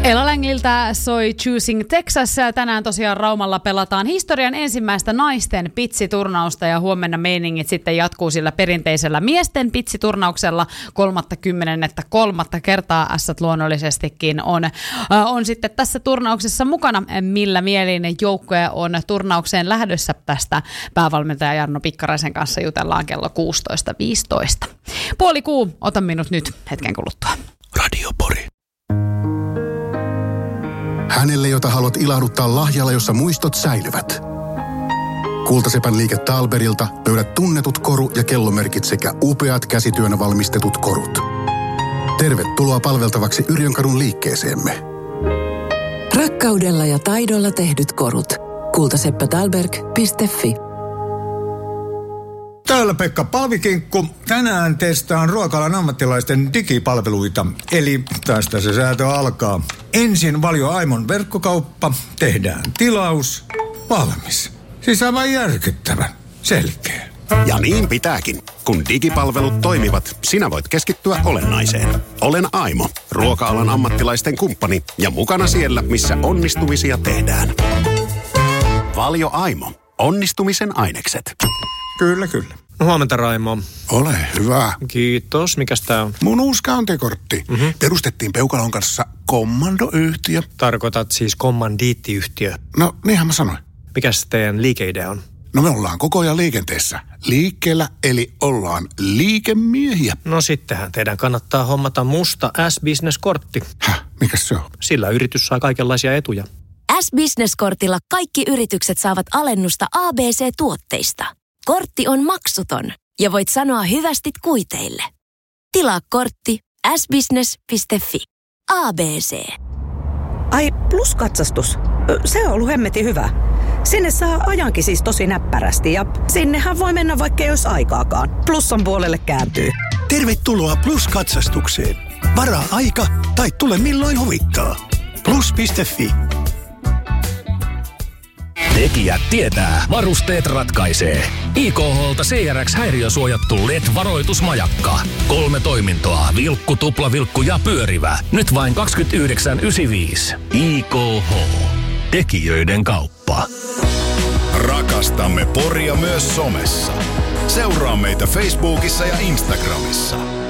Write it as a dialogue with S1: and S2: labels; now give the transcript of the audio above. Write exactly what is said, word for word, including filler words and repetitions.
S1: Ella Langiltä soi Choosing Texas. Tänään tosiaan Raumalla pelataan historian ensimmäistä naisten pitsiturnausta ja huomenna meiningit sitten jatkuu sillä perinteisellä miesten pitsiturnauksella kolmaskymmenes kolmatta kertaa. Ässät luonnollisestikin on, on sitten tässä turnauksessa mukana. Millä mielin joukkoja on turnaukseen lähdössä, tästä päävalmentaja Jarno Pikkaraisen kanssa jutellaan kello kuusitoista viisitoista. Puoli kuu, ota minut nyt hetken kuluttua.
S2: Radio Pori.
S3: Hänelle, jota haluat ilahduttaa lahjalla, jossa muistot säilyvät. Kultasepän liike Taalberilta löydät tunnetut koru- ja kellomerkit sekä upeat käsityönä valmistetut korut. Tervetuloa palveltavaksi Yrjönkadun liikkeeseemme.
S4: Rakkaudella ja taidolla tehdyt korut. kultaseppä taalberg piste fi.
S5: Täällä Pekka Palvikinkku. Tänään testaan ruoka-alan ammattilaisten digipalveluita. Eli tästä se säätö alkaa. Ensin Valio Aimon verkkokauppa. Tehdään tilaus. Valmis. Siis aivan järkyttävän. Selkeä.
S2: Ja niin pitääkin. Kun digipalvelut toimivat, sinä voit keskittyä olennaiseen. Olen Aimo, ruoka-alan ammattilaisten kumppani ja mukana siellä, missä onnistumisia tehdään. Valio Aimo. Onnistumisen ainekset.
S5: Kyllä, kyllä.
S6: Huomenta, Raimo.
S3: Ole hyvä.
S6: Kiitos. Mikäs tää on?
S3: Mun uusi käyntikortti. Mm-hmm. Perustettiin Peukalon kanssa kommandoyhtiö.
S6: Tarkoitat siis kommandiittiyhtiö.
S3: No, niinhän mä sanoin.
S6: Mikäs teidän liikeidea on?
S3: No me ollaan koko ajan liikenteessä. Liikkeellä, eli ollaan liikemiehiä.
S6: No sittenhän teidän kannattaa hommata musta S-Business-kortti.
S3: Häh? Mikäs se on?
S6: Sillä yritys saa kaikenlaisia etuja.
S7: S-Business-kortilla kaikki yritykset saavat alennusta A B C-tuotteista. Kortti on maksuton ja voit sanoa hyvästit kuiteille. Tilaa kortti s business piste fi. A B C.
S8: Ai, Plus-katsastus. Se on ollut hemmetin hyvä. Sinne saa ajankin siis tosi näppärästi ja sinnehän voi mennä vaikka ei olisi aikaakaan. Plussan puolelle kääntyy.
S9: Tervetuloa Plus-katsastukseen. Varaa aika tai tule milloin huvittaa. plus piste fi.
S10: Tekijät tietää, varusteet ratkaisee. I K H:lta C R X-häiriösuojattu L E D-varoitusmajakka. Kolme toimintoa, vilkku, tuplavilkku ja pyörivä. Nyt vain kaksikymmentäyhdeksän yhdeksänkymmentäviisi. I K H. Tekijöiden kauppa.
S11: Rakastamme Poria myös somessa. Seuraa meitä Facebookissa ja Instagramissa.